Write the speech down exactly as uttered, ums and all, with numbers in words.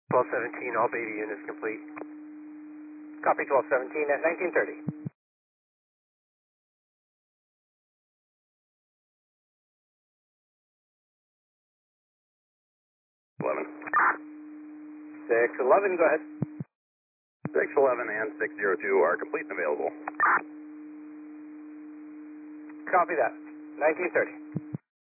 twelve seventeen, all Beta units complete. Copy twelve seventeen at nineteen thirty. eleven. six eleven, go ahead. six eleven and six zero two are complete and available. Copy that. nineteen thirty.